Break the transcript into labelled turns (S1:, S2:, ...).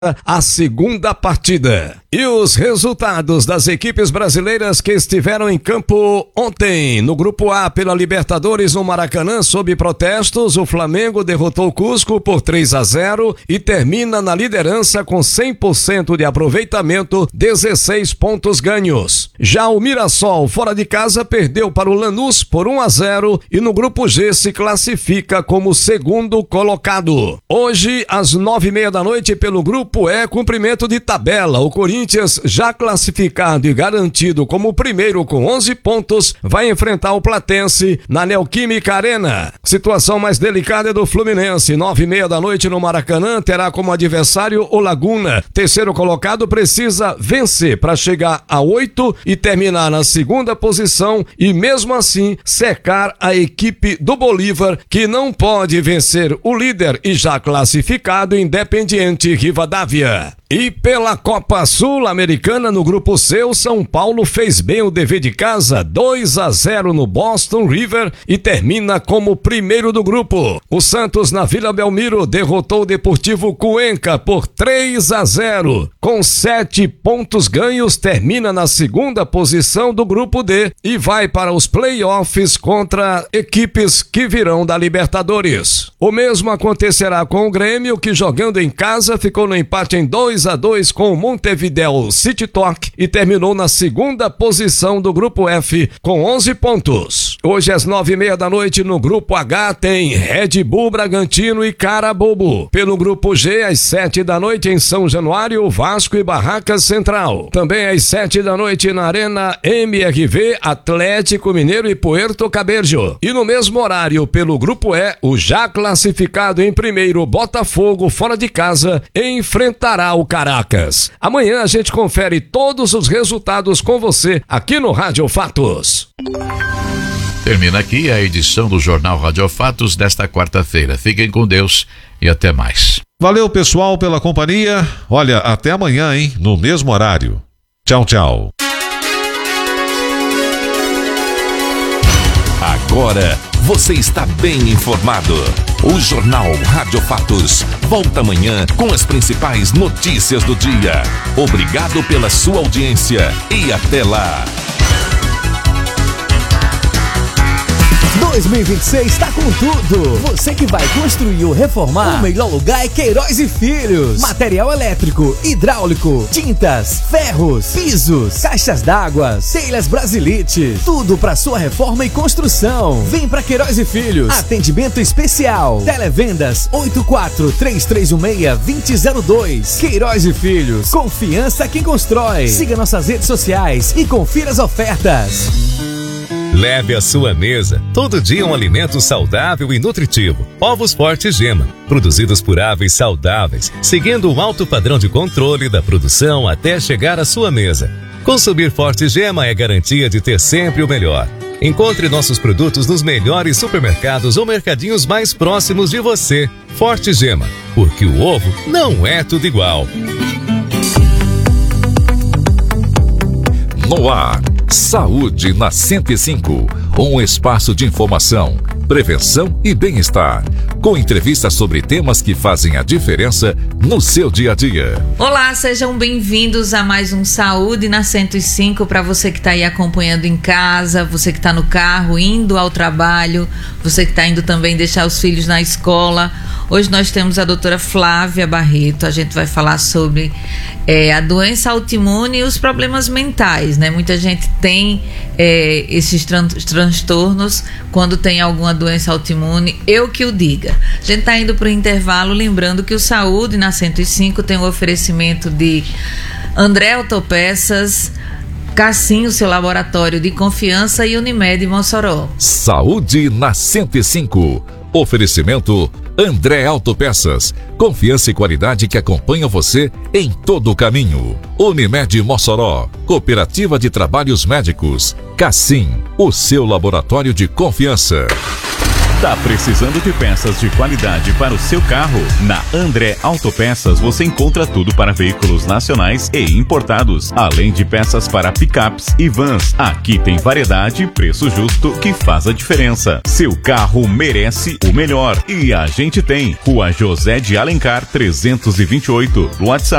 S1: a segunda partida. E os resultados das equipes brasileiras que estiveram em campo ontem. No Grupo A pela Libertadores no Maracanã, sob protestos, o Flamengo derrotou o Cusco por 3-0 e termina na liderança com 100% de aproveitamento, 16 pontos ganhos. Já o Mirassol, fora de casa, perdeu para o Lanús por 1-0 e no Grupo G se classifica como segundo colocado. Hoje, às 9:30 da noite, pelo Grupo E, cumprimento de tabela. O Corinthians, já classificado e garantido como primeiro com 11 pontos, vai enfrentar o Platense na Neoquímica Arena. Situação mais delicada é do Fluminense. 9:30 da noite no Maracanã, terá como adversário o Laguna. Terceiro colocado precisa vencer para chegar a 8 e terminar na segunda posição e mesmo assim secar a equipe do Bolívar, que não pode vencer o líder e já classificado Independiente Rivadavia. E pela Copa Sul-Americana no Grupo C, o São Paulo fez bem o dever de casa, 2-0 no Boston River e termina como primeiro do grupo. O Santos na Vila Belmiro derrotou o Deportivo Cuenca por 3-0. Com 7 pontos ganhos, termina na segunda posição do Grupo D e vai para os playoffs contra equipes que virão da Libertadores. O mesmo acontecerá com o Grêmio, que jogando em casa ficou no empate em 2-2 com o Montevideo City Torque e terminou na segunda posição do Grupo F com 11 pontos. Hoje às 9:30 da noite no Grupo H tem Red Bull Bragantino e Carabobo. Pelo Grupo G, às 7 da noite em São Januário, Vasco e Barracas Central. Também às 7 da noite na Arena MRV, Atlético Mineiro e Puerto Cabello. E no mesmo horário, pelo Grupo E, o já classificado em primeiro Botafogo, fora de casa, enfrentará o Caracas. Amanhã a gente confere todos os resultados com você aqui no Rádio Fatos.
S2: Termina aqui a edição do Jornal Rádio Fatos desta quarta-feira. Fiquem com Deus e até mais.
S3: Valeu, pessoal, pela companhia. Olha, até amanhã, hein? No mesmo horário. Tchau, tchau.
S4: Agora você está bem informado. O Jornal Rádio Fatos volta amanhã com as principais notícias do dia. Obrigado pela sua audiência e até lá.
S5: 2026 está com tudo. Você que vai construir ou reformar, o melhor lugar é Queiroz e Filhos. Material elétrico, hidráulico, tintas, ferros, pisos, caixas d'água, telhas Brasilite, tudo para sua reforma e construção. Vem para Queiroz e Filhos. Atendimento especial. Televendas 84-3316-2002. Queiroz e Filhos. Confiança quem constrói. Siga nossas redes sociais e confira as ofertas.
S6: Leve à sua mesa todo dia um alimento saudável e nutritivo. Ovos Forte Gema, produzidos por aves saudáveis, seguindo um alto padrão de controle da produção até chegar à sua mesa. Consumir Forte Gema é garantia de ter sempre o melhor. Encontre nossos produtos nos melhores supermercados ou mercadinhos mais próximos de você. Forte Gema, porque o ovo não é tudo igual.
S4: No ar, Saúde na 105, um espaço de informação, prevenção e bem-estar, com entrevistas sobre temas que fazem a diferença no seu dia a dia.
S7: Olá, sejam bem-vindos a mais um Saúde na 105, para você que está aí acompanhando em casa, você que está no carro, indo ao trabalho, você que está indo também deixar os filhos na escola. Hoje nós temos a doutora Flávia Barreto. A gente vai falar sobre a doença autoimune e os problemas mentais, né? Muita gente tem esses transtornos quando tem alguma doença autoimune. Eu que o diga. A gente está indo para o intervalo, lembrando que o Saúde na 105 tem o oferecimento de André Autopeças, Cassim, o seu laboratório de confiança, e Unimed Mossoró.
S4: Saúde na 105. Oferecimento André Autopeças. Confiança e qualidade que acompanha você em todo o caminho. Unimed Mossoró. Cooperativa de Trabalhos Médicos. Cassim, o seu laboratório de confiança.
S8: Tá precisando de peças de qualidade para o seu carro? Na André Autopeças você encontra tudo para veículos nacionais e importados, além de peças para picapes e vans. Aqui tem variedade e preço justo que faz a diferença. Seu carro merece o melhor e a gente tem. Rua José de Alencar 328, WhatsApp